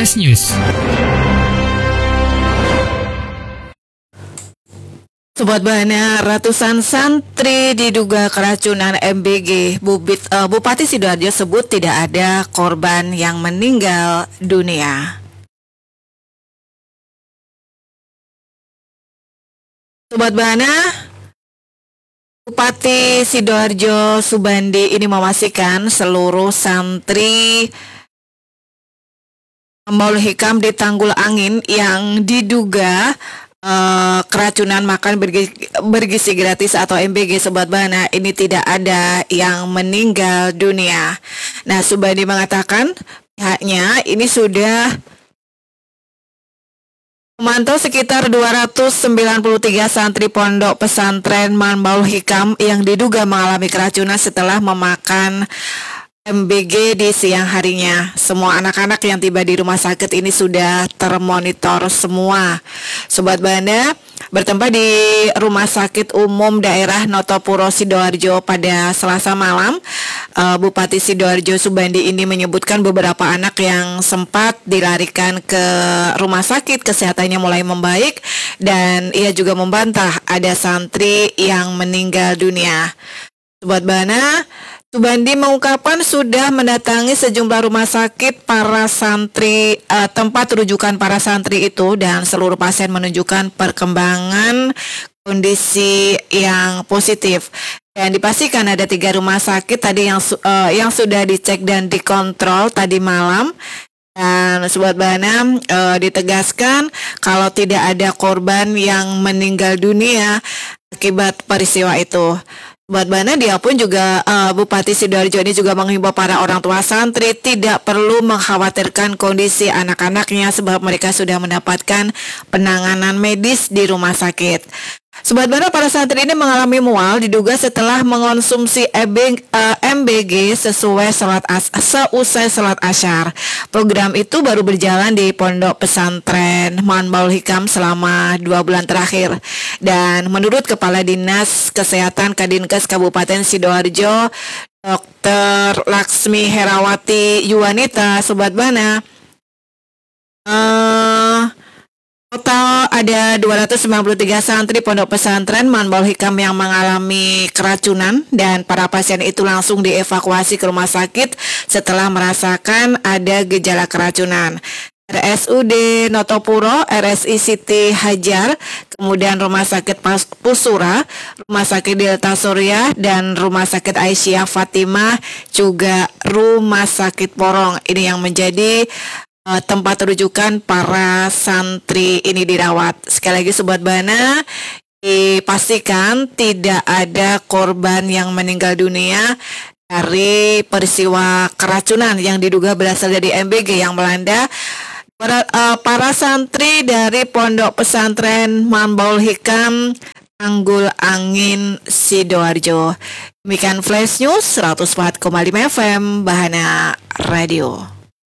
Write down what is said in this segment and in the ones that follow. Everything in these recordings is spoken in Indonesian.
Flash News. Sobat Bahana, ratusan santri diduga keracunan MBG. Bupati Sidoarjo sebut tidak ada korban yang meninggal dunia. Sobat Bahana, Bupati Sidoarjo Subandi ini memastikan seluruh santri Maul Hikam di Tanggul Angin yang diduga keracunan makan bergizi gratis atau MBG, Sobat Bahana, ini tidak ada yang meninggal dunia. Nah, Subandi mengatakan pihaknya ini sudah memantau sekitar 293 santri pondok pesantren Manbaul Hikam yang diduga mengalami keracunan setelah memakan MBG di siang harinya. Semua anak-anak yang tiba di rumah sakit ini sudah termonitor semua. Sobat Bahana, bertempat di Rumah Sakit Umum Daerah Notopuro Sidoarjo pada Selasa malam, Bupati Sidoarjo Subandi ini menyebutkan beberapa anak yang sempat dilarikan ke rumah sakit kesehatannya mulai membaik, dan ia juga membantah ada santri yang meninggal dunia. Sobat Bahana, Subandi mengungkapkan sudah mendatangi sejumlah rumah sakit para santri, tempat rujukan para santri itu, dan seluruh pasien menunjukkan perkembangan kondisi yang positif. Dan dipastikan ada 3 rumah sakit tadi yang sudah dicek dan dikontrol tadi malam. Dan Sobat Bahana, ditegaskan kalau tidak ada korban yang meninggal dunia akibat peristiwa itu. Sobat Bahana, dia pun juga Bupati Sidoarjo ini juga menghimbau para orang tua santri tidak perlu mengkhawatirkan kondisi anak-anaknya sebab mereka sudah mendapatkan penanganan medis di rumah sakit. Sobat Bahana, para santri ini mengalami mual diduga setelah mengonsumsi MBG seusai salat Asyar. Program itu baru berjalan di Pondok Pesantren Manbaul Hikam selama 2 bulan terakhir. Dan menurut Kepala Dinas Kesehatan Kadinkes Kabupaten Sidoarjo, Dr. Laksmi Herawati Yuwanita, Sobat Bahana, total ada 293 santri pondok pesantren Manbaul Hikam yang mengalami keracunan, dan para pasien itu langsung dievakuasi ke rumah sakit setelah merasakan ada gejala keracunan. RSUD Notopuro, RSI Siti Hajar, kemudian Rumah Sakit Pusura, Rumah Sakit Delta Surya, dan Rumah Sakit Aisyah Fatimah, juga Rumah Sakit Porong. Ini yang menjadi tempat rujukan para santri ini dirawat. Sekali lagi Sobat Bahana, dipastikan tidak ada korban yang meninggal dunia dari peristiwa keracunan yang diduga berasal dari MBG yang melanda para santri dari Pondok Pesantren Manbaul Hikam Tanggul Angin Sidoarjo. Demikian Flash News 104,5 FM Bahana Radio.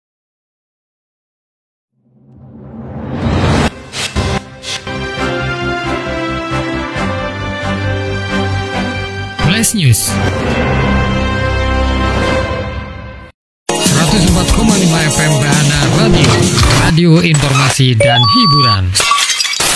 Flash News 104,5 FM Bahana Radio, radio informasi dan hiburan.